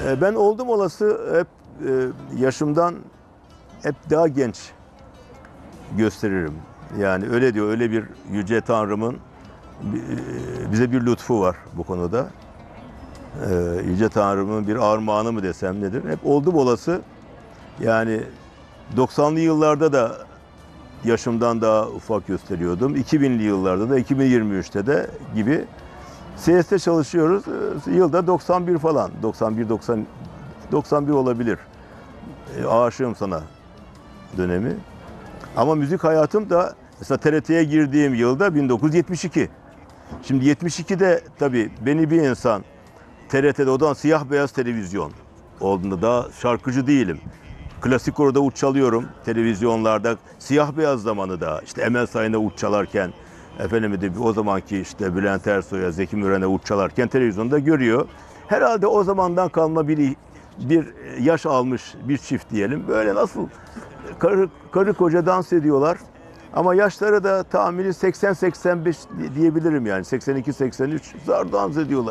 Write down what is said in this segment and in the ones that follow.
Ben oldum olası hep yaşımdan hep daha genç gösteririm. Yani öyle diyor, öyle bir yüce Tanrım'ın bize bir lütfu var bu konuda. Yüce Tanrım'ın bir armağanı mı desem nedir? Hep oldum olası yani 90'lı yıllarda da yaşımdan daha ufak gösteriyordum. 2000'li yıllarda da 2023'te de gibi CS'te çalışıyoruz. Yılda 91 falan. 91 olabilir. Aşığım sana dönemi. Ama müzik hayatım da mesela TRT'ye girdiğim yılda 1972. Şimdi 72'de tabii beni bir insan TRT'de o zaman siyah beyaz televizyon olduğunda daha şarkıcı değilim. Klasik orada uç çalıyorum televizyonlarda. Siyah beyaz zamanı da işte Emel Sayın'a uç çalarken efendim de o zamanki işte Bülent Ersoy'a, Zeki Müren'e uç çalarken televizyonda görüyor. Herhalde o zamandan kalma bir yaş almış bir çift diyelim. Böyle nasıl karı koca dans ediyorlar. Ama yaşları da tahmini 80-85 diyebilirim yani. 82-83 zar dans ediyorlar.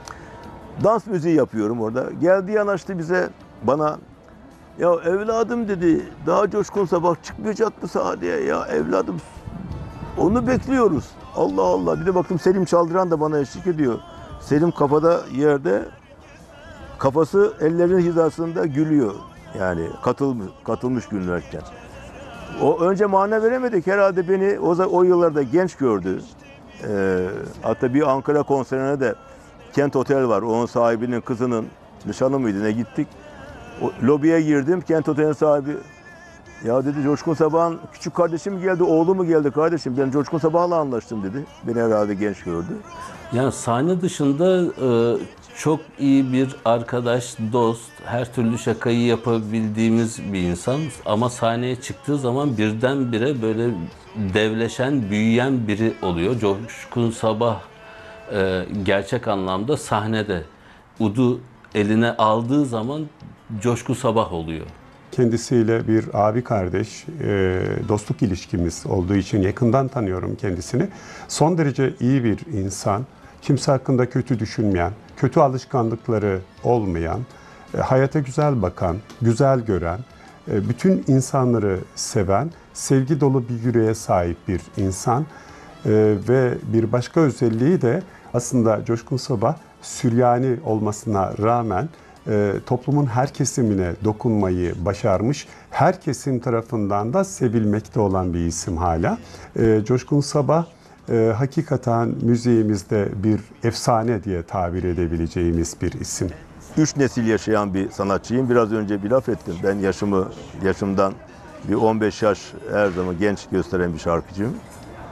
Dans müziği yapıyorum orada. Geldi yanaştı bana. Ya evladım dedi, daha Coşkun Sabah çıkmayacak mı sahneye ya evladım? Onu bekliyoruz. Allah Allah. Bir de baktım Selim Çaldıran da bana eşlik ediyor. Selim kafada yerde, kafası ellerinin hizasında gülüyor. Yani katılmış gülmekten. O önce mana veremedik. Herhalde beni o yıllarda genç gördü. Hatta bir Ankara konserine de Kent Otel var. Onun sahibinin kızının nişanı mıydı ne gittik. O, lobiye girdim. Kent Otel'in sahibi ya dedi Coşkun Sabah'ın küçük kardeşi mi geldi, oğlu mu geldi kardeşim? Ben Coşkun Sabah'la anlaştım dedi. Beni herhalde genç gördü. Yani sahne dışında çok iyi bir arkadaş, dost, her türlü şakayı yapabildiğimiz bir insan. Ama sahneye çıktığı zaman birdenbire böyle devleşen, büyüyen biri oluyor. Coşkun Sabah gerçek anlamda sahnede udu eline aldığı zaman Coşkun Sabah oluyor. Kendisiyle bir abi kardeş, dostluk ilişkimiz olduğu için yakından tanıyorum kendisini. Son derece iyi bir insan, kimse hakkında kötü düşünmeyen, kötü alışkanlıkları olmayan, hayata güzel bakan, güzel gören, bütün insanları seven, sevgi dolu bir yüreğe sahip bir insan. Ve bir başka özelliği de aslında Coşkun Sabah Süryani olmasına rağmen toplumun her kesimine dokunmayı başarmış, her kesim tarafından da sevilmekte olan bir isim hala. Coşkun Sabah hakikaten müziğimizde bir efsane diye tabir edebileceğimiz bir isim. 3 nesil yaşayan bir sanatçıyım. Biraz önce bir laf ettim. Ben yaşımdan bir 15 yaş her zaman genç gösteren bir şarkıcıyım.